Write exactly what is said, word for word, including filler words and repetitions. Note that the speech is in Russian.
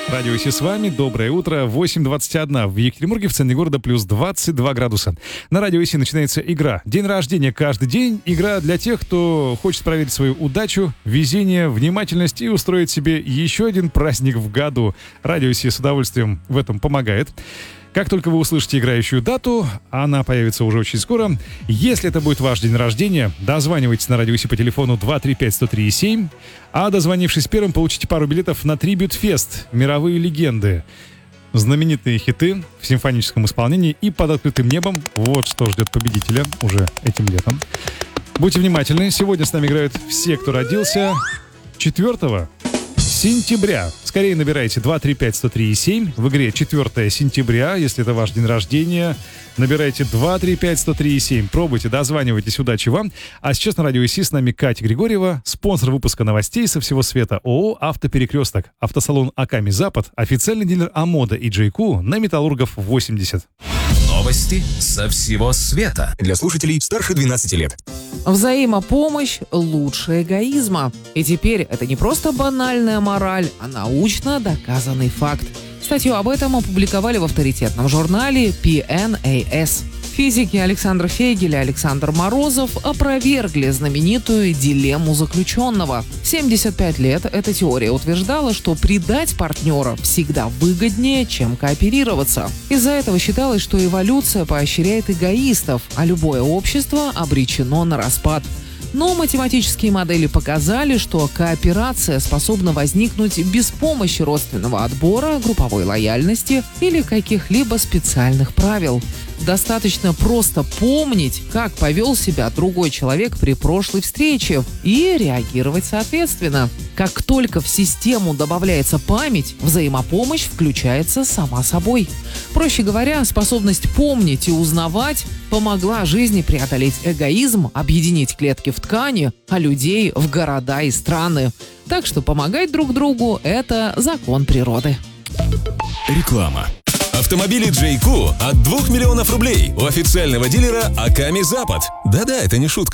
Радио Си с вами. Доброе утро. восемь двадцать один в Екатеринбурге, в центре города, плюс двадцать два градуса. На Радио Си начинается игра. День рождения каждый день. Игра для тех, кто хочет проверить свою удачу, везение, внимательность и устроить себе еще один праздник в году. Радио Си с удовольствием в этом помогает. Как только вы услышите играющую дату, она появится уже очень скоро. Если это будет ваш день рождения, дозванивайтесь на Радио Си по телефону два три пять сто три семь, а дозвонившись первым, получите пару билетов на Tribute Fest «Мировые легенды». Знаменитые хиты в симфоническом исполнении и под открытым небом. Вот что ждет победителя уже этим летом. Будьте внимательны, сегодня с нами играют все, кто родился четвёртого сентября. Скорее набирайте два три пять сто три семь. В игре четвёртого сентября, если это ваш день рождения. Набирайте два три пять сто три семь. Пробуйте, дозванивайтесь, удачи вам. А сейчас на Радио Си с нами Катя Григорьева, спонсор выпуска новостей со всего света ООО «Автоперекресток», автосалон «Аками Запад», официальный дилер «Амода» и «Джейку» на Металлургов восемьдесят. Новости со всего света. Для слушателей старше двенадцати лет. Взаимопомощь лучше эгоизма. И теперь это не просто банальная мораль, а научно доказанный факт. Статью об этом опубликовали в авторитетном журнале пи эн эй эс. Физики Александр Фейгель и Александр Морозов опровергли знаменитую дилемму заключенного. В семьдесят пять лет эта теория утверждала, что предать партнера всегда выгоднее, чем кооперироваться. Из-за этого считалось, что эволюция поощряет эгоистов, а любое общество обречено на распад. Но математические модели показали, что кооперация способна возникнуть без помощи родственного отбора, групповой лояльности или каких-либо специальных правил. Достаточно просто помнить, как повел себя другой человек при прошлой встрече, и реагировать соответственно. Как только в систему добавляется память, взаимопомощь включается сама собой. Проще говоря, способность помнить и узнавать помогла жизни преодолеть эгоизм, объединить клетки в ткани, а людей в города и страны. Так что помогать друг другу – это закон природы. Реклама. Автомобили Джейку от двух миллионов рублей у официального дилера Аками Запад. Да-да, это не шутка.